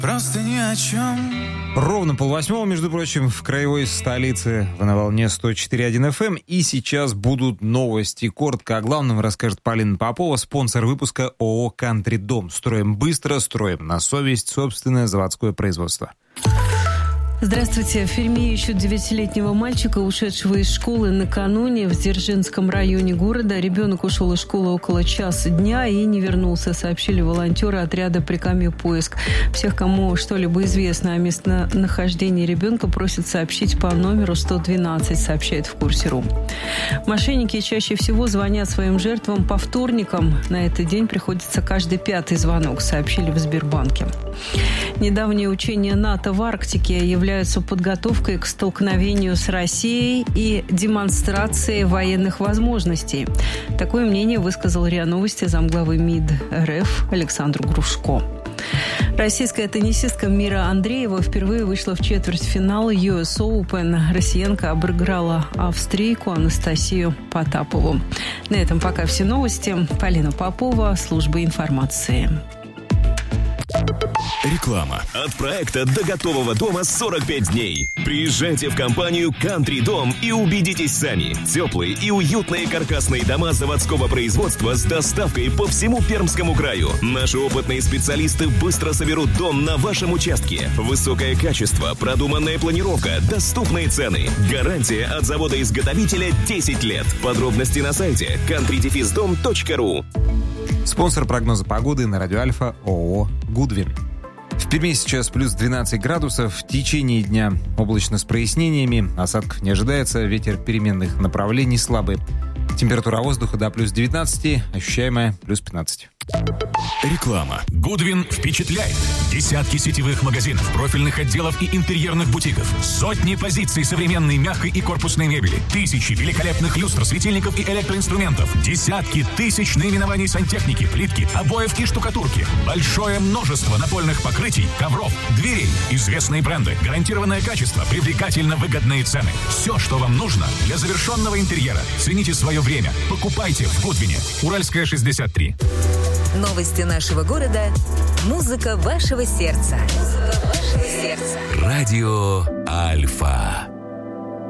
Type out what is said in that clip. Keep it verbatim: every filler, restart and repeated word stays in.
Просто ни о чем. Ровно полвосьмого, между прочим, в краевой столице на волне сто четыре и один эф эм. И сейчас будут новости. Коротко о главном расскажет Полина Попова, спонсор выпуска ООО «Кантри Дом». Строим быстро, строим на совесть, собственное заводское производство. Здравствуйте. В Перми ищут девятилетнего мальчика, ушедшего из школы накануне в Дзержинском районе города. Ребенок ушел из школы около часа дня и не вернулся, сообщили волонтеры отряда «Прикамье поиск». Всех, кому что-либо известно о местонахождении ребенка, просят сообщить по номеру сто двенадцать, сообщает в курсе точка ру. Мошенники чаще всего звонят своим жертвам по вторникам. На этот день приходится каждый пятый звонок, сообщили в Сбербанке. Недавние учения НАТО в Арктике являются являются подготовкой к столкновению с Россией и демонстрацией военных возможностей. Такое мнение высказал РИА Новости замглавы МИД РФ Александр Грушко. Российская теннисистка Мира Андреева впервые вышла в четвертьфинал ю эс Open. Россиянка обыграла австрийку Анастасию Потапову. На этом пока все новости. Полина Попова, служба информации. Реклама. От проекта до готового дома сорок пять дней. Приезжайте в компанию «Кантри Дом» и убедитесь сами. Теплые и уютные каркасные дома заводского производства с доставкой по всему Пермскому краю. Наши опытные специалисты быстро соберут дом на вашем участке. Высокое качество, продуманная планировка, доступные цены. Гарантия от завода-изготовителя десять лет. Подробности на сайте кантри дефис дом точка ру. Спонсор прогноза погоды на радио Альфа ООО «Гудвин». В Перми сейчас плюс двенадцать градусов. В течение дня облачно с прояснениями. Осадков не ожидается. Ветер переменных направлений слабый. Температура воздуха до плюс девятнадцать, ощущаемая плюс пятнадцать. Реклама. Гудвин впечатляет. Десятки сетевых магазинов, профильных отделов и интерьерных бутиков. Сотни позиций современной мягкой и корпусной мебели. Тысячи великолепных люстр, светильников и электроинструментов. Десятки тысяч наименований сантехники, плитки, обоев и штукатурки. Большое множество напольных покрытий, ковров, дверей. Известные бренды, гарантированное качество, привлекательно выгодные цены. Все, что вам нужно для завершенного интерьера. Цените свое время. Покупайте в Гудвине. Уральская, шестьдесят три. Новости нашего города. Музыка вашего сердца. Музыка вашего сердца. Радио Альфа.